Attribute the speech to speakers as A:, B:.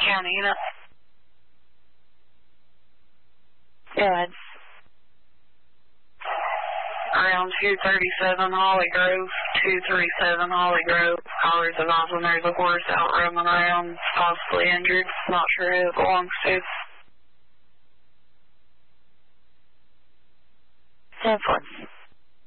A: County unit.
B: Go ahead.
A: Around 237 Holly Grove, 237 Holly Grove. Callers advising there's a horse out roaming around, possibly injured. Not sure who it belongs to.
B: 10-4.